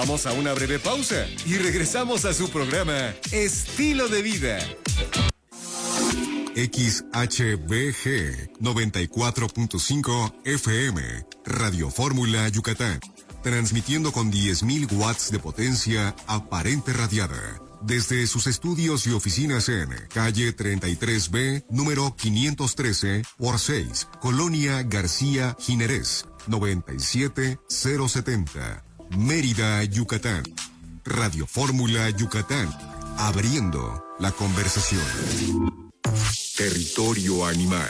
Vamos a una breve pausa y regresamos a su programa Estilo de Vida. XHBG 94.5 FM, Radio Fórmula Yucatán, transmitiendo con 10.000 watts de potencia aparente radiada, desde sus estudios y oficinas en calle 33B, número 513 por 6, Colonia García Jiménez, 97070, Mérida, Yucatán. Radio Fórmula Yucatán, abriendo la conversación. Territorio animal.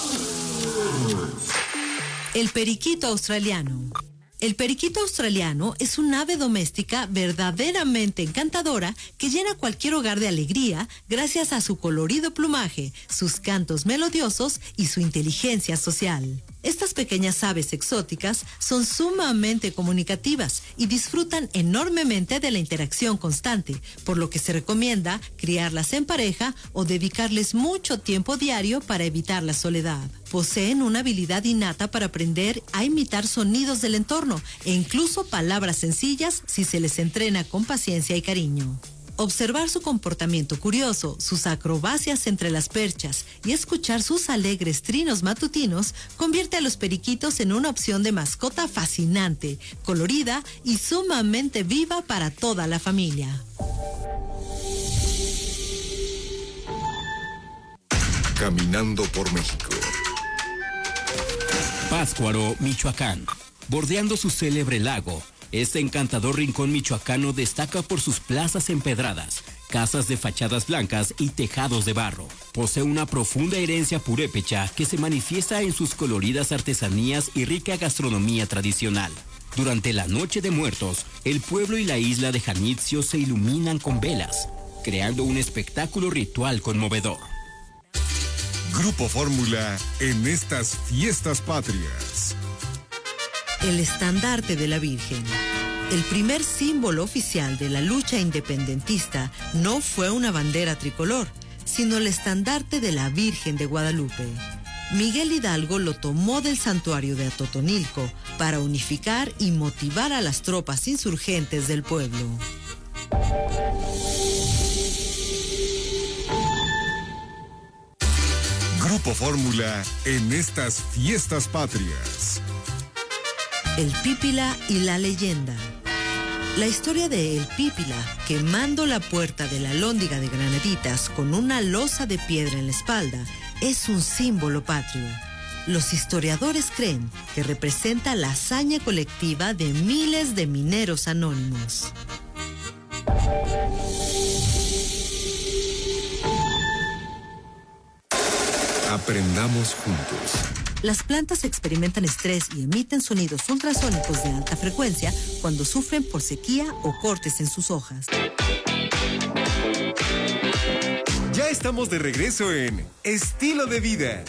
El periquito australiano. El periquito australiano es un ave doméstica verdaderamente encantadora que llena cualquier hogar de alegría gracias a su colorido plumaje, sus cantos melodiosos y su inteligencia social. Estas pequeñas aves exóticas son sumamente comunicativas y disfrutan enormemente de la interacción constante, por lo que se recomienda criarlas en pareja o dedicarles mucho tiempo diario para evitar la soledad. Poseen una habilidad innata para aprender a imitar sonidos del entorno e incluso palabras sencillas si se les entrena con paciencia y cariño. Observar su comportamiento curioso, sus acrobacias entre las perchas y escuchar sus alegres trinos matutinos convierte a los periquitos en una opción de mascota fascinante, colorida y sumamente viva para toda la familia. Caminando por México. Pátzcuaro, Michoacán. Bordeando su célebre lago, este encantador rincón michoacano destaca por sus plazas empedradas, casas de fachadas blancas y tejados de barro. Posee una profunda herencia purépecha que se manifiesta en sus coloridas artesanías y rica gastronomía tradicional. Durante la Noche de Muertos, el pueblo y la isla de Janitzio se iluminan con velas, creando un espectáculo ritual conmovedor. Grupo Fórmula en estas fiestas patrias. El estandarte de la Virgen. El primer símbolo oficial de la lucha independentista no fue una bandera tricolor, sino el estandarte de la Virgen de Guadalupe. Miguel Hidalgo lo tomó del santuario de Atotonilco para unificar y motivar a las tropas insurgentes del pueblo. Grupo Fórmula en estas fiestas patrias. El Pípila y la leyenda. La historia de El Pípila, quemando la puerta de la Alhóndiga de Granaditas con una losa de piedra en la espalda, es un símbolo patrio. Los historiadores creen que representa la hazaña colectiva de miles de mineros anónimos. Aprendamos juntos. Las plantas experimentan estrés y emiten sonidos ultrasónicos de alta frecuencia cuando sufren por sequía o cortes en sus hojas. Ya estamos de regreso en Estilo de Vida.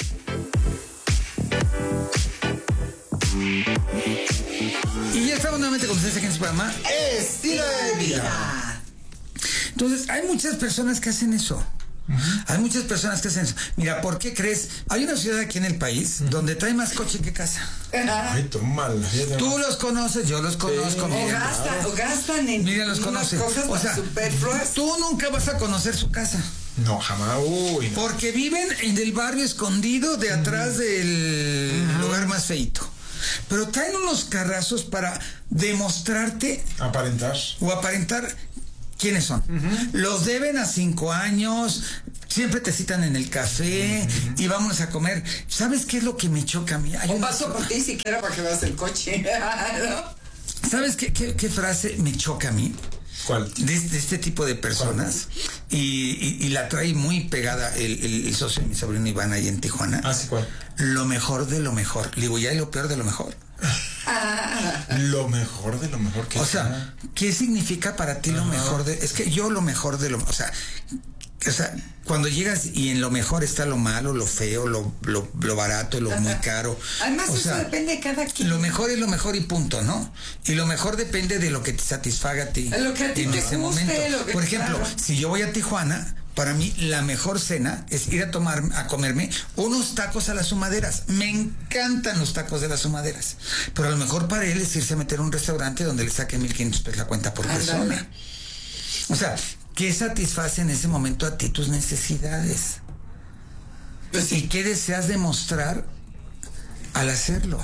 Y ya estamos nuevamente con ustedes aquí en su programa Estilo de Vida. Entonces, hay muchas personas que hacen eso. Hay muchas personas que hacen eso. Mira, ¿por qué crees? Hay una ciudad aquí en el país donde trae más coche que casa. Ay, tómala. Tú los conoces, yo los conozco. Sí. O gastan en Mira, los unas conoces. cosas O sea, superfluas. tú nunca vas a conocer su casa. No, jamás. Uy, no. Porque viven en el barrio escondido de atrás del lugar más feito. Pero traen unos carrazos para demostrarte Aparentar. o aparentar quiénes son. Los deben a 5 años, siempre te citan en el café y vámonos a comer. ¿Sabes qué es lo que me choca a mí? O paso por ti siquiera para que veas el coche. ¿No? ¿Sabes qué frase me choca a mí? ¿Cuál? De este tipo de personas. Y la trae muy pegada el socio de mi sobrino Iván ahí en Tijuana. Ah, sí, ¿cuál? Lo mejor de lo mejor. Le digo, ya es lo peor de lo mejor. Lo mejor de lo mejor que O sea, ¿qué significa para ti lo mejor de...? Es que yo lo mejor de lo... O sea, cuando llegas y en lo mejor está lo malo, lo feo, lo barato, lo muy caro. Además, o eso sea, depende de cada quien. Lo mejor es lo mejor y punto, ¿no? Y lo mejor depende de lo que te satisfaga a ti. Lo que a ti en te ese guste, momento. lo que, Por ejemplo, claro. si yo voy a Tijuana, para mí la mejor cena es ir a comerme unos tacos a las Humaderas. Me encantan los tacos de las Humaderas. Pero a lo mejor para él es irse a meter a un restaurante donde le saque 1,500 pesos la cuenta por persona. O sea, ¿qué satisface en ese momento a ti tus necesidades? Pues, ¿y qué deseas demostrar al hacerlo?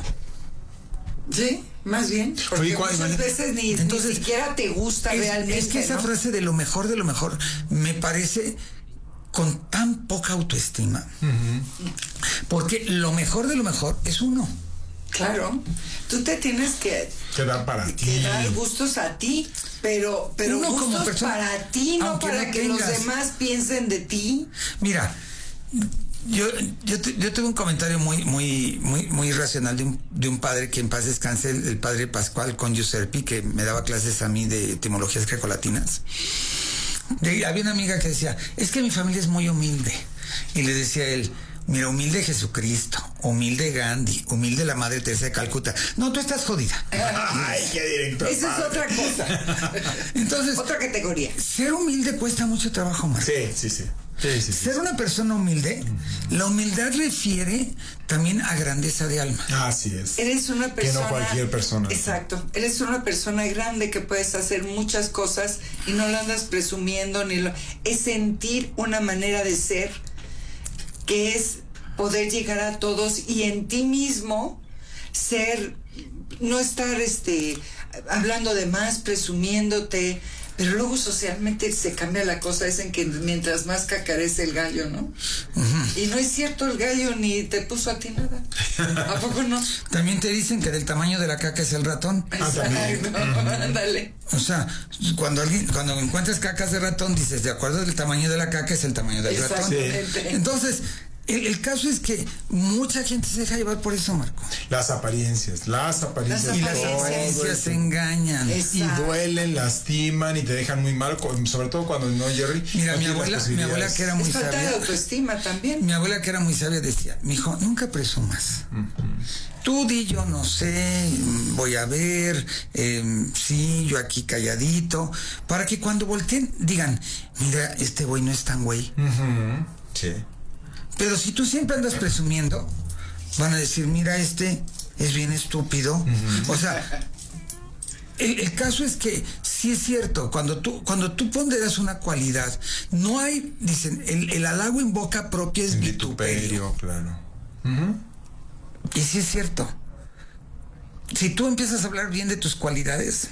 Sí, más bien. Porque muchas veces ni siquiera te gusta realmente. Es que esa frase de lo mejor me parece con tan poca autoestima. Porque lo mejor de lo mejor es uno. Claro, tú te tienes que dar para ti. Que dar gustos a ti, pero uno gustos como persona, para ti, no para que los demás piensen de ti. Mira, yo tuve un comentario muy racional de un padre que en paz descanse, el padre Pascual con Giuseppe, que me daba clases a mí de etimologías grecolatinas. Había una amiga que decía, es que mi familia es muy humilde. Y le decía a él, mira, humilde Jesucristo, humilde Gandhi, humilde la Madre Teresa de Calcuta. No, tú estás jodida. Ay, qué directo. Esa es otra cosa. Entonces, otra categoría. Ser humilde cuesta mucho trabajo, Marco. Sí. Ser una persona humilde, la humildad refiere también a grandeza de alma. Así es. Eres una persona. Que no cualquier persona. Exacto. Eres una persona grande que puedes hacer muchas cosas y no lo andas presumiendo es sentir una manera de ser que es poder llegar a todos y en ti mismo ser, no estar hablando de más, presumiéndote. Pero luego socialmente se cambia la cosa, es en que mientras más cacarece el gallo, ¿no? Y no es cierto, el gallo ni te puso a ti nada. ¿A poco no? También te dicen que del tamaño de la caca es el ratón. Exacto, ándale. O sea, cuando encuentras cacas de ratón, dices, de acuerdo al tamaño de la caca es el tamaño del ratón. Entonces, el caso es que mucha gente se deja llevar por eso, Marco. Las apariencias. Y las apariencias engañan. Y duelen, lastiman y te dejan muy mal, sobre todo cuando no, Jerry. Mira, no mi abuela que era muy sabia. Falta de autoestima también. Mi abuela que era muy sabia decía, mijo, nunca presumas. Tú di, yo no sé, voy a ver, sí, yo aquí calladito, para que cuando volteen digan, mira, este güey no es tan güey. Sí. Pero si tú siempre andas presumiendo, van a decir, mira, este es bien estúpido. O sea, el caso es que sí es cierto, cuando tú ponderas una cualidad, no hay, dicen, el halago en boca propia es vituperio. Claro. Y sí es cierto. Si tú empiezas a hablar bien de tus cualidades,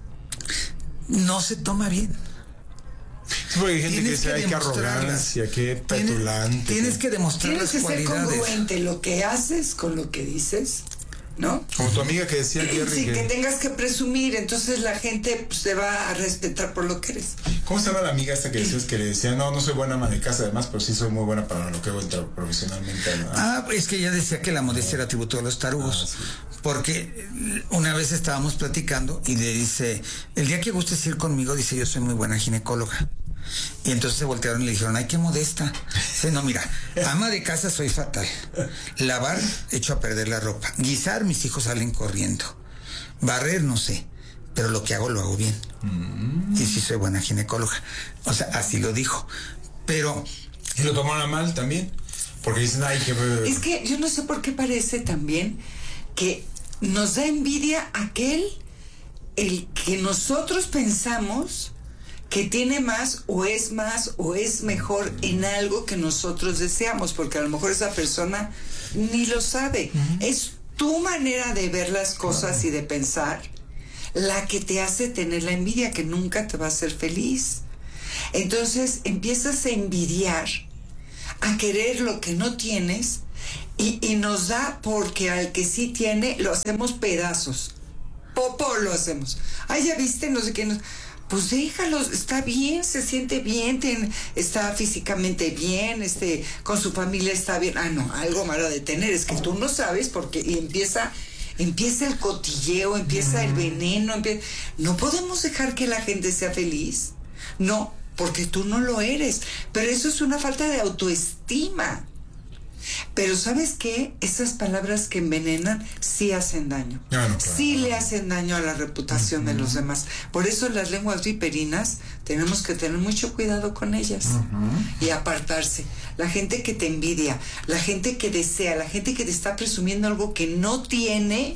no se toma bien. Sí, porque hay gente que dice, ay, qué arrogancia, qué petulante. Tienes que demostrar las cualidades. Tienes que ser congruente lo que haces con lo que dices, ¿no? Como tu amiga que decía, Jerry. Sí, que tengas que presumir, entonces la gente te va a respetar por lo que eres. ¿Cómo se llama la amiga esta que decías que le decía, no soy buena ama de casa además, pero sí soy muy buena para lo que hago profesionalmente, ¿no? Es que ella decía que la modestia era tributo de los tarugos. Sí. Porque una vez estábamos platicando y le dice, el día que gustes ir conmigo, dice, yo soy muy buena ginecóloga. Y entonces se voltearon y le dijeron, ay, qué modesta. Dice, no, mira, ama de casa soy fatal. Lavar, echo a perder la ropa. Guisar, mis hijos salen corriendo. Barrer, no sé, pero lo que hago lo hago bien. Y sí soy buena ginecóloga. O sea, así lo dijo. Pero... ¿Y lo tomaron a mal también? Porque dicen, ay, qué... Es que yo no sé por qué parece también que nos da envidia el que nosotros pensamos que tiene más o es mejor en algo que nosotros deseamos, porque a lo mejor esa persona ni lo sabe. Es tu manera de ver las cosas y de pensar la que te hace tener la envidia, que nunca te va a hacer feliz. Entonces empiezas a envidiar, a querer lo que no tienes, y nos da porque al que sí tiene lo hacemos pedazos. Popó lo hacemos. Ay, ya viste, no sé qué. Pues déjalos, está bien, se siente bien, está físicamente bien, con su familia está bien. Ah, no, algo malo de tener, es que tú no sabes porque empieza el cotilleo, empieza el veneno, no podemos dejar que la gente sea feliz. No, porque tú no lo eres. Pero eso es una falta de autoestima. Pero ¿sabes qué? Esas palabras que envenenan sí hacen daño. Claro. Sí le hacen daño a la reputación de los demás. Por eso las lenguas viperinas tenemos que tener mucho cuidado con ellas y apartarse. La gente que te envidia, la gente que desea, la gente que te está presumiendo algo que no tiene,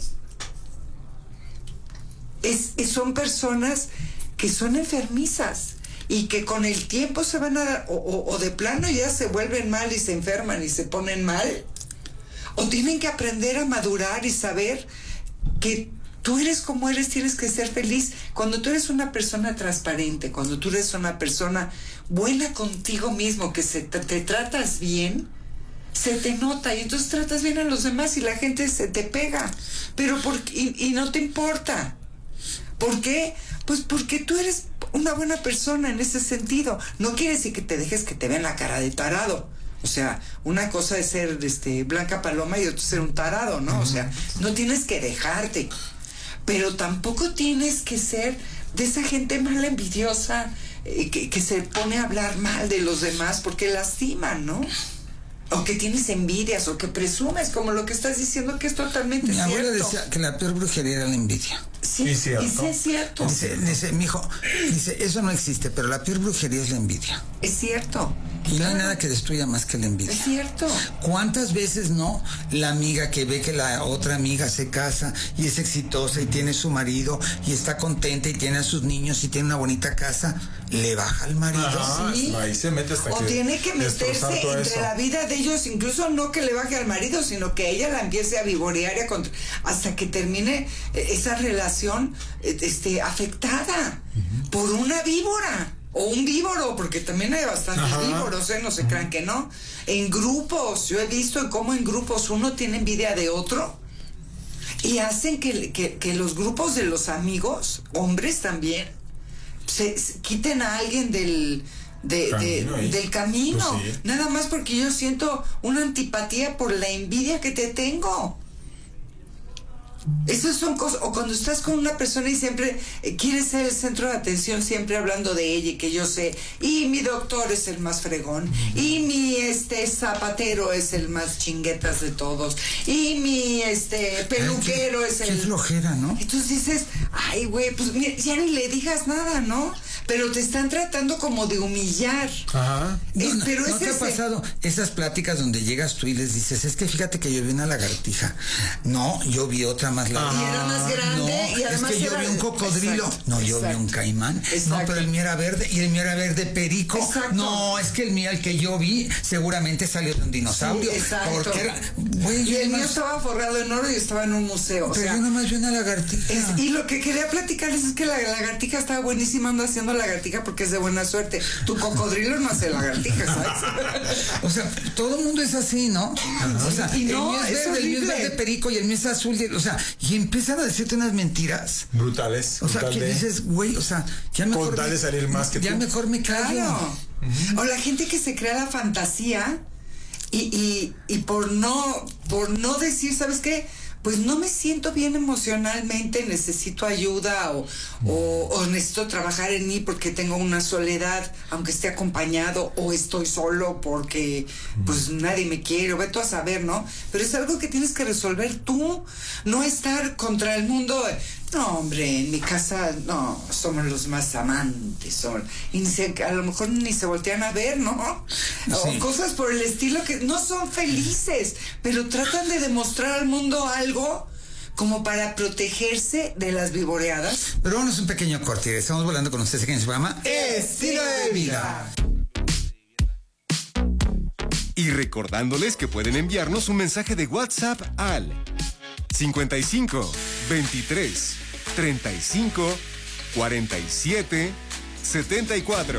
son personas que son enfermizas. Y que con el tiempo se van a dar, o de plano ya se vuelven mal y se enferman y se ponen mal, o tienen que aprender a madurar y saber que tú eres como eres, tienes que ser feliz. Cuando tú eres una persona transparente, cuando tú eres una persona buena contigo mismo, que te tratas bien, se te nota, y entonces tratas bien a los demás y la gente se te pega, pero y no te importa. ¿Por qué? Pues porque tú eres una buena persona en ese sentido. No quiere decir que te dejes que te vean la cara de tarado. O sea, una cosa es ser Blanca Paloma y otra ser un tarado, ¿no? O sea, no tienes que dejarte. Pero tampoco tienes que ser de esa gente mala, envidiosa, que se pone a hablar mal de los demás porque lastiman, ¿no? O que tienes envidias, o que presumes, como lo que estás diciendo, que es totalmente cierto. Mi abuela decía que la peor brujería era la envidia. Sí, es cierto. Y sí es cierto. Dice, mijo, eso no existe, pero la peor brujería es la envidia. Es cierto. Y no hay nada que destruya más que la envidia. Es cierto. ¿Cuántas veces no la amiga que ve que la otra amiga se casa y es exitosa y tiene su marido y está contenta y tiene a sus niños y tiene una bonita casa, le baja al marido? Ajá, Sí. ahí se mete hasta O que tiene que meterse todo entre eso. la vida de ellos, incluso no que le baje al marido, sino que ella la empiece a vivorear hasta que termine esa relación afectada por una víbora. O un víboro, porque también hay bastantes víboros, no se crean que no. En grupos, yo he visto cómo en grupos uno tiene envidia de otro y hacen que los grupos de los amigos, hombres también, se quiten a alguien del camino. Pues sí. Nada más porque yo siento una antipatía por la envidia que te tengo. Esas son cosas, o cuando estás con una persona y siempre quieres ser el centro de atención, siempre hablando de ella y que yo sé, y mi doctor es el más fregón, y mi zapatero es el más chinguetas de todos, y mi peluquero es el... Qué flojera, ¿no? Entonces dices, ay güey, pues mira, ya ni le digas nada, ¿no? Pero te están tratando como de humillar. Ajá. Pero ¿No te ha pasado esas pláticas donde llegas tú y les dices, es que fíjate que yo vi una lagartija? No, yo vi otra más larga. Y era más grande, no, y además es que yo vi un cocodrilo. Exacto, no, yo vi exacto. un caimán. Exacto. No, pero el mío era verde y el mío era verde perico. Exacto. No, es que el mío, el que yo vi, seguramente salió de un dinosaurio. Sí, exacto. Porque era, güey, Y el yo mío nomás- estaba forrado en oro y estaba en un museo. pero yo nomás vi una lagartija. Y lo que quería platicarles es que la lagartija estaba buenísima, ando haciendo lagartija porque es de buena suerte. Tu cocodrilo no hace lagartija, ¿sabes? O sea, todo el mundo es así, ¿no? O sea, Y no, el mío es verde, el mío es horrible. verde perico y el mío es azul. O sea, y empiezan a decirte unas mentiras. Brutales. O sea, brutal que de- dices, güey, o sea, ya mejor... Con tal de salir más que ya tú. mejor me callo. Claro. O la gente que se crea la fantasía y por no decir, ¿sabes qué? Pues no me siento bien emocionalmente, necesito ayuda o necesito trabajar en mí porque tengo una soledad, aunque esté acompañado, o estoy solo porque pues nadie me quiere, o ve tú a saber, ¿no? Pero es algo que tienes que resolver tú, no estar contra el mundo. No, hombre, en mi casa no, somos los más amantes, a lo mejor ni se voltean a ver, ¿no? Sí. O cosas por el estilo que no son felices, pero tratan de demostrar al mundo algo como para protegerse de las vivoreadas. Pero vámonos un pequeño corte. Estamos volando con ustedes aquí en su programa Estilo de Vida. Y recordándoles que pueden enviarnos un mensaje de WhatsApp al 55 23 35 47 74.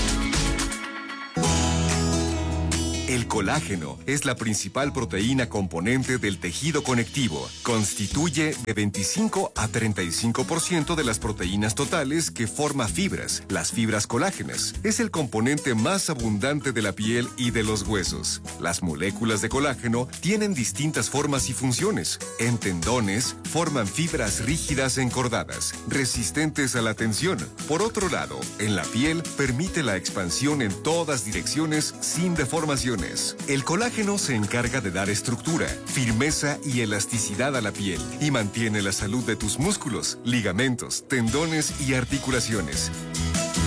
El colágeno es la principal proteína componente del tejido conectivo. Constituye de 25 a 35% de las proteínas totales que forma fibras, las fibras colágenas. Es el componente más abundante de la piel y de los huesos. Las moléculas de colágeno tienen distintas formas y funciones. En tendones, forman fibras rígidas encordadas, resistentes a la tensión. Por otro lado, en la piel, permite la expansión en todas direcciones sin deformaciones. articulaciones. El colágeno se encarga de dar estructura, firmeza y elasticidad a la piel y mantiene la salud de tus músculos, ligamentos, tendones y articulaciones.